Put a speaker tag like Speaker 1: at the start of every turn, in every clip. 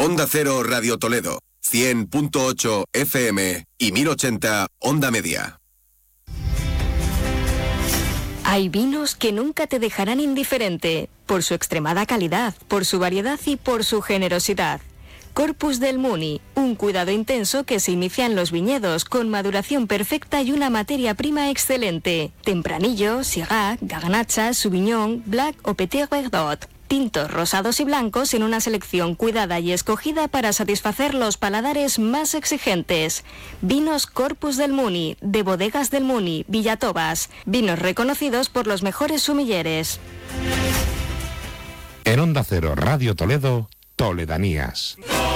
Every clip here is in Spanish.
Speaker 1: Onda Cero Radio Toledo, 100.8 FM y 1080 Onda Media.
Speaker 2: Hay vinos que nunca te dejarán indiferente, por su extremada calidad, por su variedad y por su generosidad. Corpus del Muni, un cuidado intenso que se inicia en los viñedos, con maduración perfecta y una materia prima excelente. Tempranillo, Syrah, Garnacha, Sauvignon, Black o Petit Verdot. Tintos rosados y blancos en una selección cuidada y escogida para satisfacer los paladares más exigentes. Vinos Corpus del Muni, de Bodegas del Muni, Villatobas. Vinos reconocidos por los mejores sumilleres.
Speaker 3: En Onda Cero Radio Toledo, Toledanías.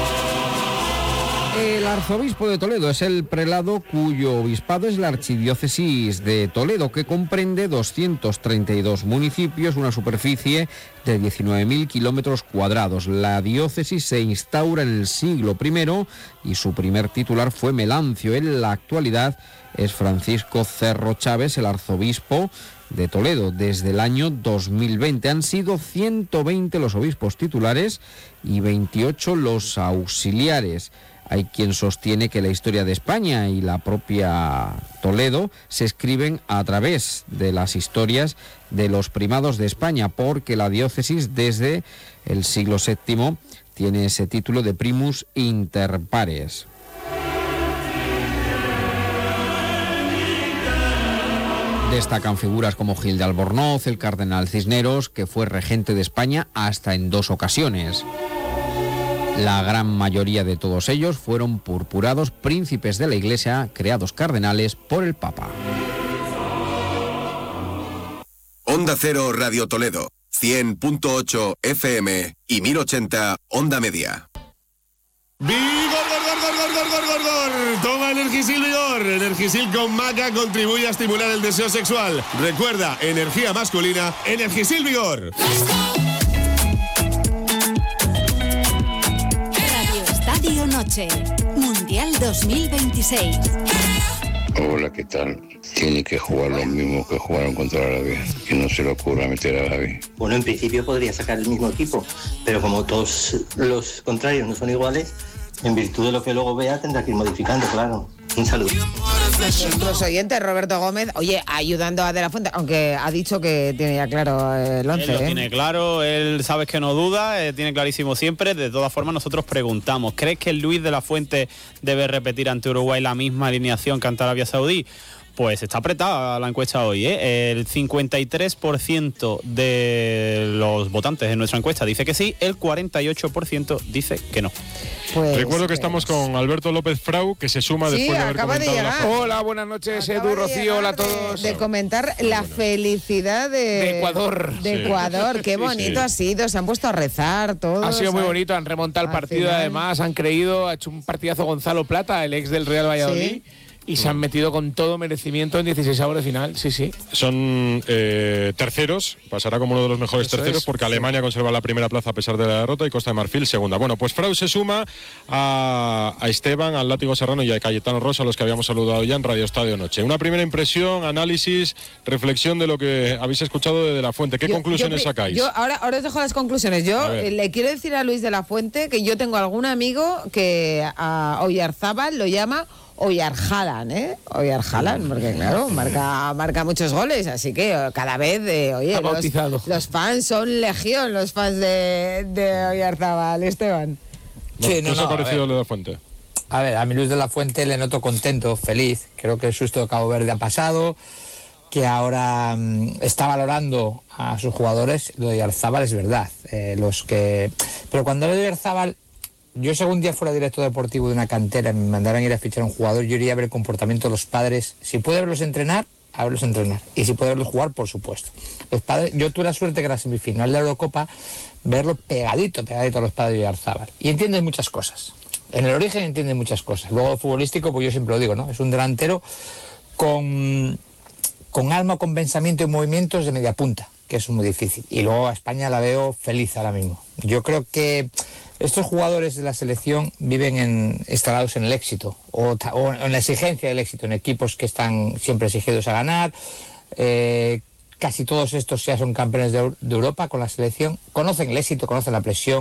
Speaker 4: El arzobispo de Toledo es el prelado cuyo obispado es la archidiócesis de Toledo, que comprende 232 municipios, una superficie de 19.000 kilómetros cuadrados. La diócesis se instaura en el siglo I y su primer titular fue Melancio. En la actualidad es Francisco Cerro Chávez, el arzobispo de Toledo. Desde el año 2020 han sido 120 los obispos titulares y 28 los auxiliares. Hay quien sostiene que la historia de España y la propia Toledo se escriben a través de las historias de los primados de España, porque la diócesis desde el siglo VII tiene ese título de primus inter pares. Destacan figuras como Gil de Albornoz, el cardenal Cisneros, que fue regente de España hasta en 2 ocasiones. La gran mayoría de todos ellos fueron purpurados príncipes de la Iglesia, creados cardenales por el Papa.
Speaker 1: Onda Cero Radio Toledo, 100.8 FM y 1080 Onda Media.
Speaker 5: ¡Vigor! Toma Energisil Vigor. Energisil con maca contribuye a estimular el deseo sexual. Recuerda, energía masculina, Energisil Vigor.
Speaker 6: Radio Noche, Mundial 2026.
Speaker 7: Hola, ¿qué tal? Tiene que jugar lo mismo que jugaron contra Arabia. Que no se le ocurra meter a Arabia.
Speaker 8: Bueno, en principio podría sacar el mismo equipo, pero como todos los contrarios no son iguales, en virtud de lo que luego vea tendrá que ir modificando, claro. Un saludo.
Speaker 9: Nuestros oyentes, Roberto Gómez, oye, ayudando a De La Fuente, aunque ha dicho que tiene ya claro el 11.
Speaker 10: Él lo tiene claro, él sabes que no duda, tiene clarísimo siempre. De todas formas, nosotros preguntamos, ¿crees que Luis De La Fuente debe repetir ante Uruguay la misma alineación que ante Arabia Saudí? Pues está apretada la encuesta hoy, ¿eh? El 53% de los votantes en nuestra encuesta dice que sí, el 48% dice que no.
Speaker 11: Pues, recuerdo que estamos con Alberto López Frau, que se suma después de haber
Speaker 9: acaba
Speaker 11: comentado
Speaker 9: de llegar.
Speaker 11: Hola, buenas noches, Edu, Rocío, hola a todos.
Speaker 9: De comentar la felicidad de
Speaker 11: Ecuador.
Speaker 9: De Ecuador, qué bonito ha sido, se han puesto a rezar todos.
Speaker 12: Ha sido muy bonito, han remontado el partido, además han creído, ha hecho un partidazo Gonzalo Plata, el ex del Real Valladolid. Sí. Y se han metido con todo merecimiento en 16avos de final, sí.
Speaker 11: Son terceros, pasará como uno de los mejores terceros, porque Alemania conserva la primera plaza a pesar de la derrota y Costa de Marfil segunda. Bueno, pues Frau se suma a Esteban, al Látigo Serrano y a Cayetano Rosa, a los que habíamos saludado ya en Radio Estadio Noche. Una primera impresión, análisis, reflexión de lo que habéis escuchado de La Fuente. ¿Qué conclusiones sacáis?
Speaker 9: Ahora os dejo las conclusiones. Yo le quiero decir a Luis de la Fuente que yo tengo algún amigo que a Oyarzábal lo llama Oyarjalan, Oyarjalan, porque claro, marca muchos goles, así que cada vez, los fans son legión, los fans de Oyarzábal, Esteban.
Speaker 11: Sí, ¿qué os ha parecido lo de la Fuente?
Speaker 13: A ver, a mí Luis de la Fuente le noto contento, feliz. Creo que el susto de Cabo Verde ha pasado, que ahora está valorando a sus jugadores. Lo de Oyarzábal es verdad. Pero cuando lo de Oyarzábal, yo si algún día fuera director deportivo de una cantera y me mandaran ir a fichar a un jugador, yo iría a ver el comportamiento de los padres. Si puede verlos entrenar, a verlos entrenar. Y si puede verlos jugar, por supuesto. Los padres, yo tuve la suerte que en la semifinal de la Eurocopa, verlo pegadito a los padres de Oyarzábal. Y entiendes muchas cosas. En el origen entiendes muchas cosas. Luego futbolístico, pues yo siempre lo digo, ¿no? Es un delantero con alma, con pensamiento y movimientos de media punta, que es muy difícil. Y luego a España la veo feliz ahora mismo. Yo creo que estos jugadores de la selección viven instalados en el éxito o en la exigencia del éxito, en equipos que están siempre exigidos a ganar. Casi todos estos ya son campeones de Europa con la selección, conocen el éxito, conocen la presión.